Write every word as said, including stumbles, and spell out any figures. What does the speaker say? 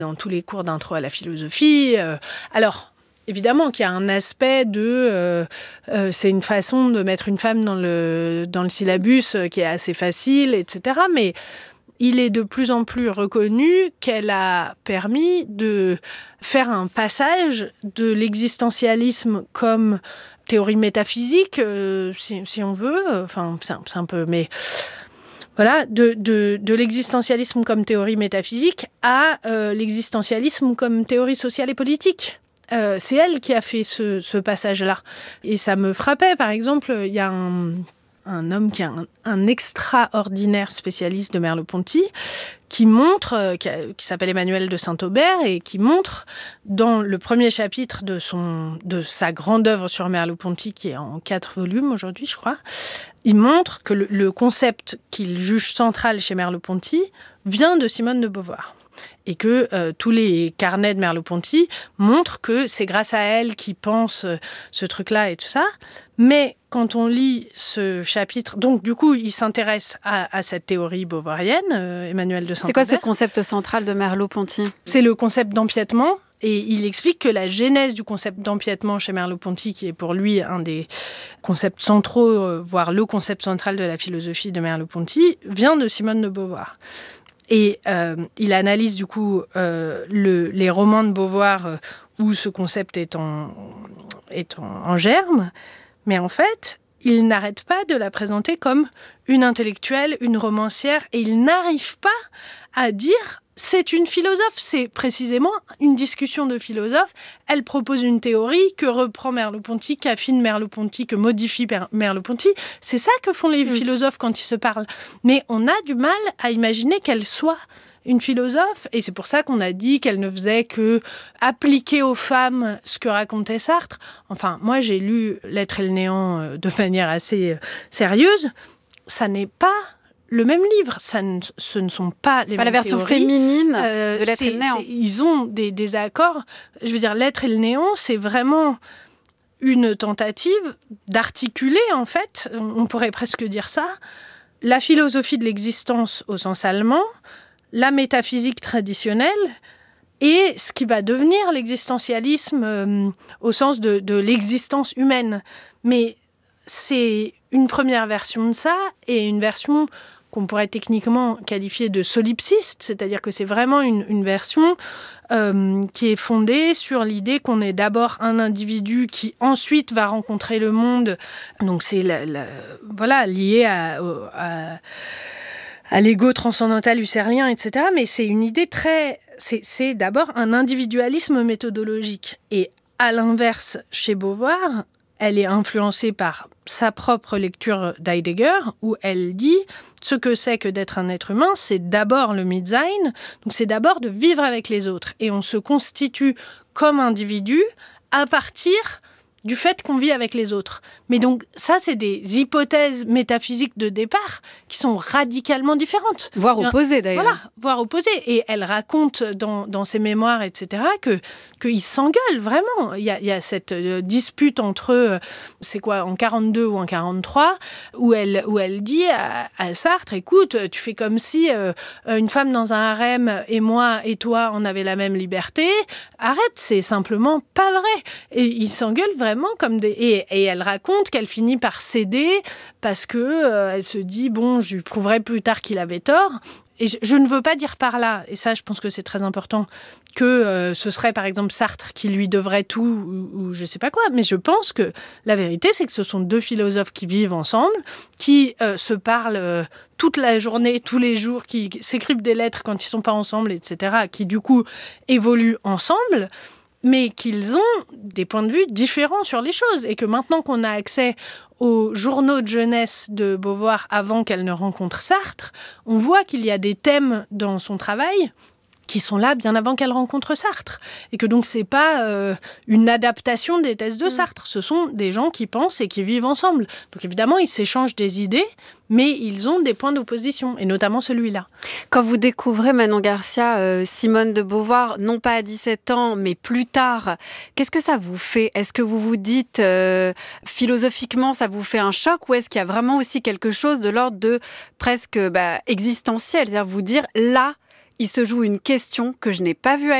dans tous les cours d'intro à la philosophie. Euh, alors, évidemment qu'il y a un aspect de... Euh, euh, c'est une façon de mettre une femme dans le, dans le syllabus euh, qui est assez facile, et cetera. Mais il est de plus en plus reconnu qu'elle a permis de faire un passage de l'existentialisme comme théorie métaphysique, euh, si, si on veut. Enfin, c'est un, c'est un peu... mais voilà, de, de, de l'existentialisme comme théorie métaphysique à euh, l'existentialisme comme théorie sociale et politique. Euh, c'est elle qui a fait ce, ce passage-là. Et ça me frappait, par exemple, il y a un, un homme qui est un, un extraordinaire spécialiste de Merleau-Ponty, qui montre, euh, qui, a, qui s'appelle Emmanuel de Saint-Aubert, et qui montre, dans le premier chapitre de, son, de sa grande œuvre sur Merleau-Ponty, qui est en quatre volumes aujourd'hui, je crois, il montre que le, le concept qu'il juge central chez Merleau-Ponty vient de Simone de Beauvoir. Et que euh, tous les carnets de Merleau-Ponty montrent que c'est grâce à elle qu'il pense euh, ce truc-là et tout ça. Mais quand on lit ce chapitre... Donc, du coup, il s'intéresse à, à cette théorie beauvoirienne, euh, Emmanuel de Saint-Aubert. C'est quoi ce concept central de Merleau-Ponty ? C'est le concept d'empiètement. Et il explique que la genèse du concept d'empiètement chez Merleau-Ponty, qui est pour lui un des concepts centraux, euh, voire le concept central de la philosophie de Merleau-Ponty, vient de Simone de Beauvoir. Et euh, il analyse du coup euh, le, les romans de Beauvoir euh, où ce concept est, en, est en, en germe. Mais en fait, il n'arrête pas de la présenter comme une intellectuelle, une romancière. Et il n'arrive pas à dire c'est une philosophe. C'est précisément une discussion de philosophe. Elle propose une théorie que reprend Merleau-Ponty, qu'affine Merleau-Ponty, que modifie Merleau-Ponty. C'est ça que font les mmh. philosophes quand ils se parlent. Mais on a du mal à imaginer qu'elle soit une philosophe. Et c'est pour ça qu'on a dit qu'elle ne faisait que appliquer aux femmes ce que racontait Sartre. Enfin, moi, j'ai lu L'être et le néant de manière assez sérieuse. Ça n'est pas le même livre, ça ne, ce ne sont pas les c'est mêmes pas la version théories. féminine euh, de L'être et le néant. Ils ont des, des accords. Je veux dire, L'être et le néant, c'est vraiment une tentative d'articuler, en fait, on pourrait presque dire ça, la philosophie de l'existence au sens allemand, la métaphysique traditionnelle et ce qui va devenir l'existentialisme euh, au sens de, de l'existence humaine. Mais c'est une première version de ça et une version qu'on pourrait techniquement qualifier de solipsiste, c'est-à-dire que c'est vraiment une, une version euh, qui est fondée sur l'idée qu'on est d'abord un individu qui ensuite va rencontrer le monde. Donc c'est la, la, voilà, lié à, à, à l'ego transcendantal husserlien, et cetera. Mais c'est une idée très... C'est, c'est d'abord un individualisme méthodologique. Et à l'inverse, chez Beauvoir, elle est influencée par sa propre lecture d'Heidegger, où elle dit ce que c'est que d'être un être humain, c'est d'abord le Mitsein, donc c'est d'abord de vivre avec les autres. Et on se constitue comme individu à partir du fait qu'on vit avec les autres. Mais donc, ça, c'est des hypothèses métaphysiques de départ qui sont radicalement différentes. Voire opposées, d'ailleurs. Voilà, voire opposées. Et elle raconte dans, dans ses mémoires, et cetera, que, qu'ils s'engueulent, vraiment. Il y a, il y a cette euh, dispute entre eux, c'est quoi, en quarante-deux ou en quarante-trois, où elle, où elle dit à, à Sartre, écoute, tu fais comme si euh, une femme dans un harem et moi et toi, on avait la même liberté. Arrête, c'est simplement pas vrai. Et ils s'engueulent vraiment. Comme des... et, et elle raconte qu'elle finit par céder parce que euh, elle se dit bon, je lui prouverai plus tard qu'il avait tort. Et je, je ne veux pas dire par là, et ça je pense que c'est très important, que euh, ce serait par exemple Sartre qui lui devrait tout ou, ou je sais pas quoi, mais je pense que la vérité c'est que ce sont deux philosophes qui vivent ensemble, qui euh, se parlent euh, toute la journée, tous les jours, qui s'écrivent des lettres quand ils sont pas ensemble, et cetera, qui du coup évoluent ensemble, mais qu'ils ont des points de vue différents sur les choses. Et que maintenant qu'on a accès aux journaux de jeunesse de Beauvoir avant qu'elle ne rencontre Sartre, on voit qu'il y a des thèmes dans son travail qui sont là bien avant qu'elle rencontre Sartre. Et que donc, c'est pas euh, une adaptation des thèses de Sartre. Ce sont des gens qui pensent et qui vivent ensemble. Donc, évidemment, ils s'échangent des idées, mais ils ont des points d'opposition, et notamment celui-là. Quand vous découvrez, Manon Garcia, euh, Simone de Beauvoir, non pas à dix-sept ans, mais plus tard, qu'est-ce que ça vous fait ? Est-ce que vous vous dites, euh, philosophiquement, ça vous fait un choc, ou est-ce qu'il y a vraiment aussi quelque chose de l'ordre de presque bah, existentiel ? C'est-à-dire vous dire, là, il se joue une question que je n'ai pas vue